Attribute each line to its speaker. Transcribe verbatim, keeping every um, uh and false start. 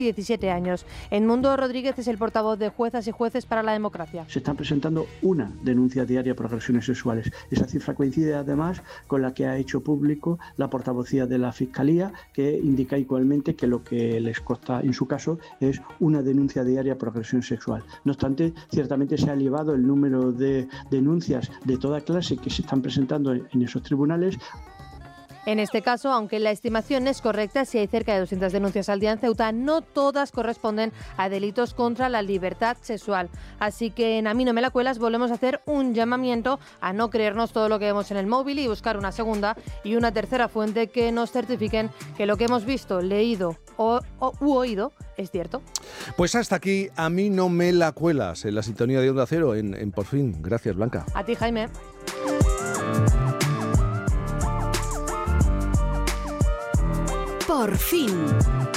Speaker 1: diecisiete años. Edmundo Rodríguez es el portavoz de Juezas y Jueces para la Democracia.
Speaker 2: Se están presentando una denuncia diaria por agresiones sexuales. Esa cifra coincide además con la que ha hecho público la portavocía de la Fiscalía, que indica igualmente que lo que les consta en su caso es una denuncia diaria por agresión sexual. No obstante, ciertamente se ha elevado el número de denuncias de toda clase que se están presentando en esos tribunales.
Speaker 1: En este caso, aunque la estimación es correcta, si hay cerca de doscientas denuncias al día en Ceuta, no todas corresponden a delitos contra la libertad sexual. Así que en A mí no me la cuelas volvemos a hacer un llamamiento a no creernos todo lo que vemos en el móvil y buscar una segunda y una tercera fuente que nos certifiquen que lo que hemos visto, leído o, o u oído es cierto.
Speaker 3: Pues hasta aquí A mí no me la cuelas, en la sintonía de Onda Cero, en, en Por Fin. Gracias, Blanca.
Speaker 1: A ti, Jaime.
Speaker 4: Por fin.